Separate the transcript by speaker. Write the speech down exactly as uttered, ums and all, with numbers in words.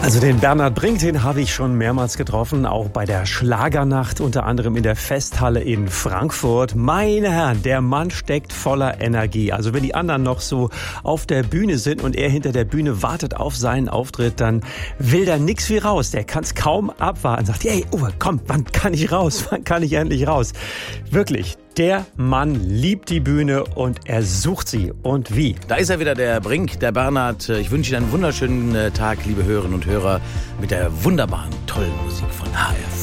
Speaker 1: Also den Bernhard Brink, den habe ich schon mehrmals getroffen, auch bei der Schlagernacht, unter anderem in der Festhalle in Frankfurt. Meine Herren, der Mann steckt voller Energie. Also wenn die anderen noch so auf der Bühne sind und er hinter der Bühne wartet auf seinen Auftritt, dann will der nix wie raus. Der kann es kaum abwarten. Sagt, hey, Uwe, komm, wann kann ich raus? Wann kann ich endlich raus? Wirklich. Der Mann liebt die Bühne und er sucht sie. Und wie?
Speaker 2: Da ist er wieder, der Brink, der Bernhard. Ich wünsche Ihnen einen wunderschönen Tag, liebe Hörerinnen und Hörer, mit der wunderbaren, tollen Musik von H R.